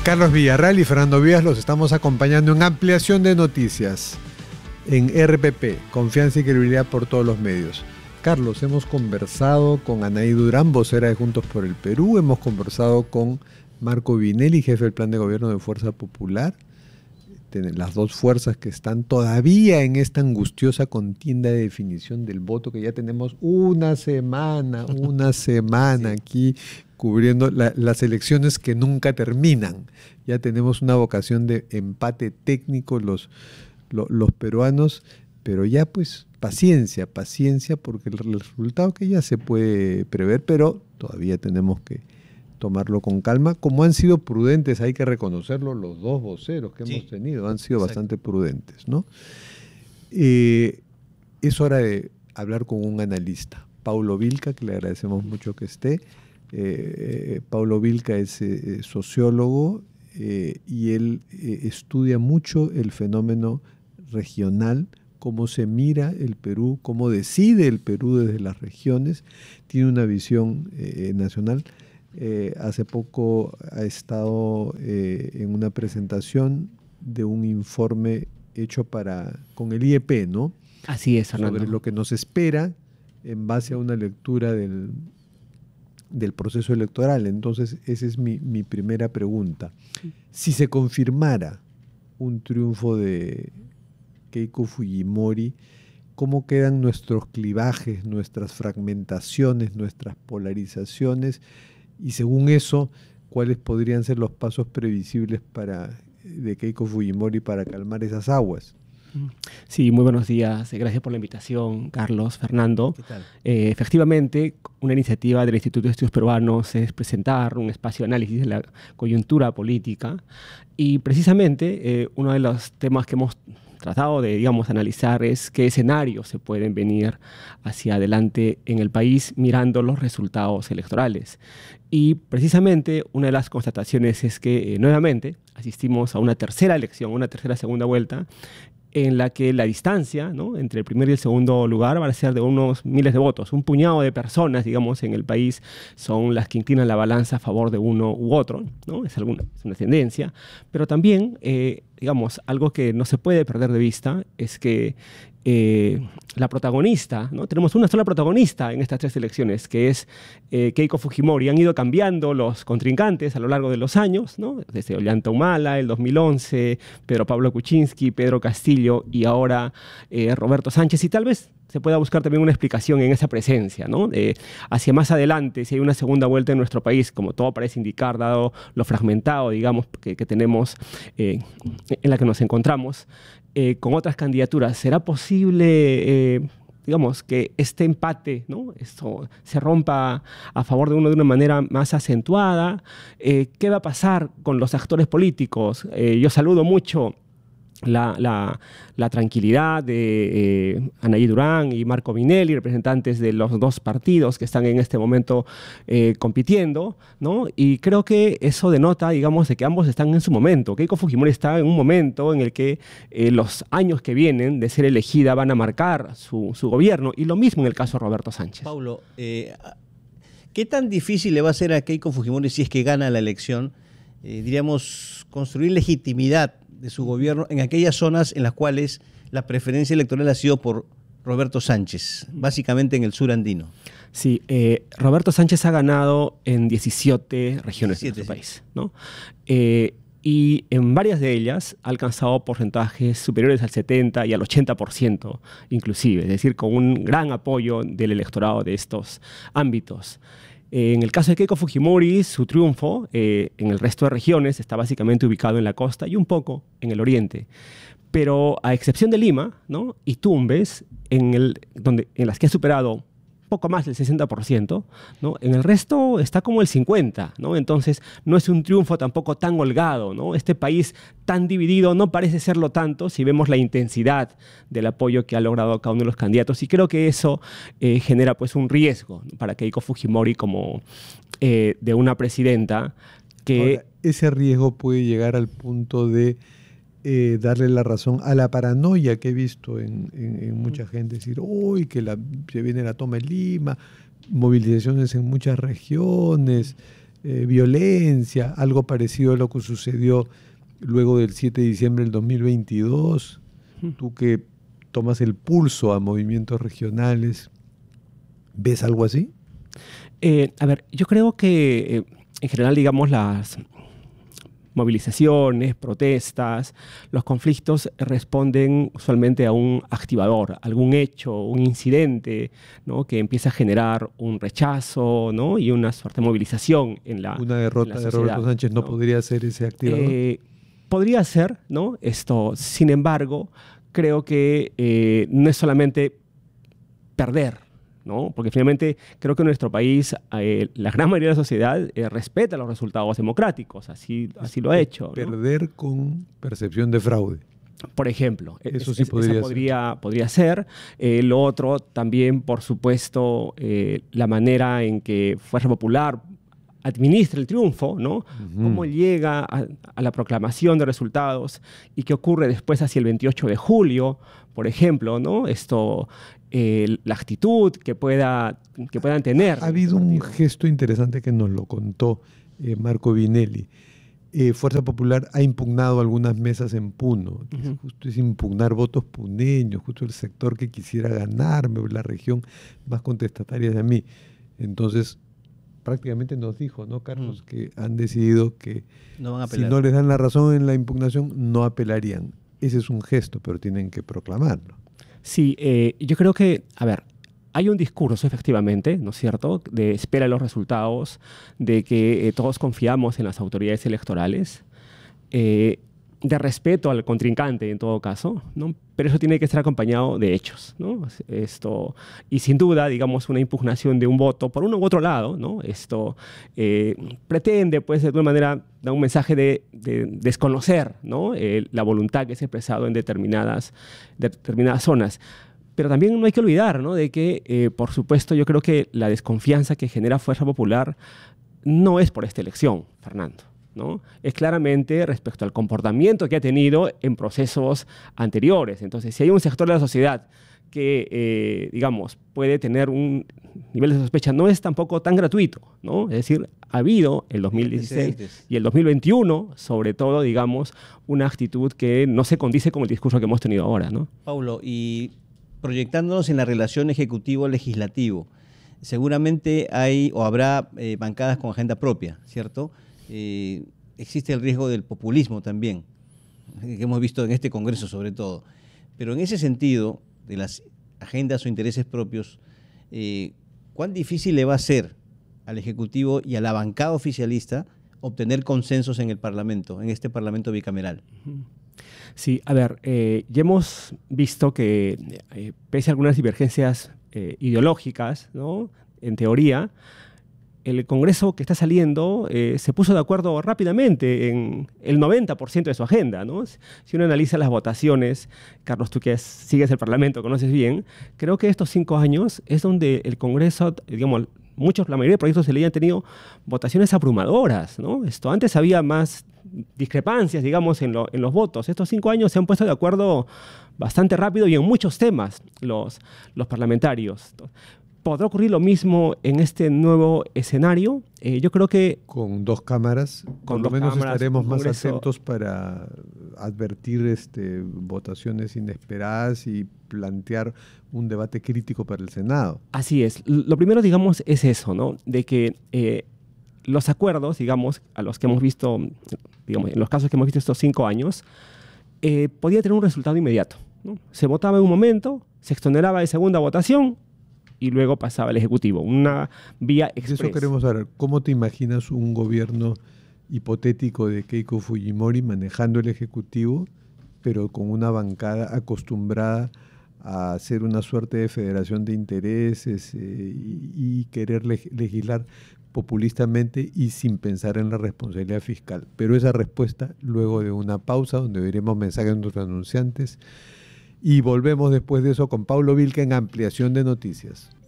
Carlos Villarreal y Fernando Vías los estamos acompañando en Ampliación de Noticias en RPP, Confianza y Credibilidad por todos los medios. Carlos, hemos conversado con Anaí Durán, vocera de Juntos por el Perú, hemos conversado con Marco Vinelli, jefe del Plan de Gobierno de Fuerza Popular, las dos fuerzas que están todavía en esta angustiosa contienda de definición del voto, que ya tenemos una semana sí, aquí cubriendo las elecciones que nunca terminan. Ya tenemos una vocación de empate técnico los peruanos, pero ya pues paciencia, porque el resultado que ya se puede prever, pero todavía tenemos que tomarlo con calma, como han sido prudentes, hay que reconocerlo, los dos voceros que hemos tenido, han sido bastante prudentes, ¿no? Es hora de hablar con un analista, Paulo Vilca, que le agradecemos mucho que esté. Paulo Vilca es sociólogo y él estudia mucho el fenómeno regional, cómo se mira el Perú, cómo decide el Perú desde las regiones, tiene una visión nacional. Hace poco ha estado en una presentación de un informe hecho con el IEP, ¿no? Así es, Fernando. Sobre lo que nos espera en base a una lectura del proceso electoral. Entonces, esa es mi primera pregunta. Si se confirmara un triunfo de Keiko Fujimori, ¿cómo quedan nuestros clivajes, nuestras fragmentaciones, nuestras polarizaciones? Y según eso, ¿cuáles podrían ser los pasos previsibles de Keiko Fujimori para calmar esas aguas? Sí, muy buenos días. Gracias por la invitación, Carlos, Fernando. ¿Qué tal? Efectivamente, una iniciativa del Instituto de Estudios Peruanos es presentar un espacio de análisis de la coyuntura política y precisamente uno de los temas que hemos tratado de, analizar es qué escenarios se pueden venir hacia adelante en el país mirando los resultados electorales. Y precisamente una de las constataciones es que nuevamente asistimos a una tercera elección, una tercera segunda vuelta, en la que la distancia, ¿no?, entre el primer y el segundo lugar va a ser de unos miles de votos. Un puñado de personas, en el país son las que inclinan la balanza a favor de uno u otro, ¿no? Es una tendencia. Pero también, algo que no se puede perder de vista es que la protagonista, ¿no? Tenemos una sola protagonista en estas tres elecciones, que es Keiko Fujimori. Han ido cambiando los contrincantes a lo largo de los años, ¿no? Desde Ollanta Humala, el 2011, Pedro Pablo Kuczynski, Pedro Castillo y ahora Roberto Sánchez. Y tal vez se pueda buscar también una explicación en esa presencia, ¿no? Hacia más adelante, si hay una segunda vuelta en nuestro país, como todo parece indicar, dado lo fragmentado, que tenemos, en la que nos encontramos, con otras candidaturas, ¿será posible, que este empate, ¿no?, esto se rompa a favor de uno de una manera más acentuada? ¿Qué va a pasar con los actores políticos? Yo saludo mucho la tranquilidad de Anaí Durán y Marco Vinelli, representantes de los dos partidos que están en este momento compitiendo, ¿no? Y creo que eso denota, de que ambos están en su momento. Keiko Fujimori está en un momento en el que los años que vienen de ser elegida van a marcar su gobierno, y lo mismo en el caso de Roberto Sánchez. Paulo, ¿qué tan difícil le va a ser a Keiko Fujimori, si es que gana la elección, construir legitimidad de su gobierno en aquellas zonas en las cuales la preferencia electoral ha sido por Roberto Sánchez, básicamente en el sur andino? Sí, Roberto Sánchez ha ganado en 17 regiones de nuestro país, ¿no? Y en varias de ellas ha alcanzado porcentajes superiores al 70% y al 80% inclusive, es decir, con un gran apoyo del electorado de estos ámbitos. En el caso de Keiko Fujimori, su triunfo en el resto de regiones está básicamente ubicado en la costa y un poco en el oriente. Pero a excepción de Lima, ¿no?, y Tumbes, en las que ha superado poco más del 60%, ¿no?, en el resto está como el 50%, ¿no? Entonces no es un triunfo tampoco tan holgado, ¿no? Este país tan dividido no parece serlo tanto si vemos la intensidad del apoyo que ha logrado cada uno de los candidatos, y creo que eso genera pues un riesgo, ¿no?, para Keiko Fujimori como de una presidenta que... Ahora, ese riesgo puede llegar al punto de darle la razón a la paranoia que he visto en mucha gente, decir, uy, que se viene la toma en Lima, movilizaciones en muchas regiones, violencia, algo parecido a lo que sucedió luego del 7 de diciembre del 2022. Tú que tomas el pulso a movimientos regionales, ¿ves algo así? A ver, yo creo que en general, digamos, las movilizaciones, protestas, los conflictos responden usualmente a un activador, algún hecho, un incidente, ¿no?, que empieza a generar un rechazo, ¿no?, y una suerte de movilización en la Una derrota de Roberto Sánchez no podría ser ese activador. Podría ser, ¿no? Sin embargo, creo que no es solamente perder, ¿no? Porque finalmente creo que en nuestro país la gran mayoría de la sociedad respeta los resultados democráticos, así lo ha hecho, ¿no? Perder con percepción de fraude. Por ejemplo, eso sí podría ser. Lo otro también, por supuesto, la manera en que Fuerza Popular administra el triunfo, ¿no? Cómo llega a la proclamación de resultados y qué ocurre después hacia el 28 de julio, por ejemplo, ¿no? La actitud que puedan tener. Ha habido un gesto interesante que nos lo contó Marco Vinelli. Fuerza Popular ha impugnado algunas mesas en Puno. Justo es impugnar votos puneños, justo el sector que quisiera ganarme, la región más contestataria de mí. Entonces, prácticamente nos dijo, ¿no, Carlos?, que han decidido que no van a si no les dan la razón en la impugnación, no apelarían. Ese es un gesto, pero tienen que proclamarlo. Sí, yo creo que, a ver, hay un discurso efectivamente, ¿no es cierto?, de espera los resultados, de que todos confiamos en las autoridades electorales, de respeto al contrincante en todo caso, ¿no? Pero eso tiene que estar acompañado de hechos, ¿no? Y sin duda, digamos, una impugnación de un voto por uno u otro lado, ¿no? Pretende, pues, de alguna manera, dar un mensaje de desconocer, ¿no?, la voluntad que se ha expresado en determinadas zonas. Pero también no hay que olvidar, ¿no?, de que, por supuesto, yo creo que la desconfianza que genera Fuerza Popular no es por esta elección, Fernando, ¿no? Es claramente respecto al comportamiento que ha tenido en procesos anteriores. Entonces, si hay un sector de la sociedad que, digamos, puede tener un nivel de sospecha, no es tampoco tan gratuito, ¿no? Es decir, ha habido el 2016 y el 2021, sobre todo, digamos, una actitud que no se condice con el discurso que hemos tenido ahora, ¿no? Paulo, y proyectándonos en la relación ejecutivo-legislativo, seguramente hay o habrá bancadas con agenda propia, ¿cierto? Existe el riesgo del populismo también, que hemos visto en este Congreso sobre todo. Pero en ese sentido, de las agendas o intereses propios, ¿cuán difícil le va a ser al Ejecutivo y a la bancada oficialista obtener consensos en el Parlamento, en este Parlamento bicameral? Sí, a ver, ya hemos visto que pese a algunas divergencias ideológicas, ¿no?, en teoría, el Congreso que está saliendo se puso de acuerdo rápidamente en el 90% de su agenda, ¿no? Si uno analiza las votaciones, Carlos, tú que sigues el Parlamento, conoces bien, creo que estos 5 años es donde el Congreso, digamos, la mayoría de proyectos de ley han tenido votaciones abrumadoras, ¿no? Antes había más discrepancias, digamos, en los votos. Estos 5 años se han puesto de acuerdo bastante rápido y en muchos temas los parlamentarios. ¿Podrá ocurrir lo mismo en este nuevo escenario? Yo creo que... Con 2 cámaras, por lo menos estaremos más atentos para advertir votaciones inesperadas y plantear un debate crítico para el Senado. Así es. Lo primero, digamos, es eso, ¿no? De que los acuerdos, digamos, a los que hemos visto, digamos, en los casos que hemos visto estos 5 años, podía tener un resultado inmediato, ¿no? Se votaba en un momento, se exoneraba de segunda votación y luego pasaba al Ejecutivo. Una vía express. Eso queremos saber. ¿Cómo te imaginas un gobierno hipotético de Keiko Fujimori manejando el Ejecutivo, pero con una bancada acostumbrada a hacer una suerte de federación de intereses y querer legislar populistamente y sin pensar en la responsabilidad fiscal? Pero esa respuesta luego de una pausa donde veremos mensajes de nuestros anunciantes y volvemos después de eso con Paulo Vilca en Ampliación de Noticias.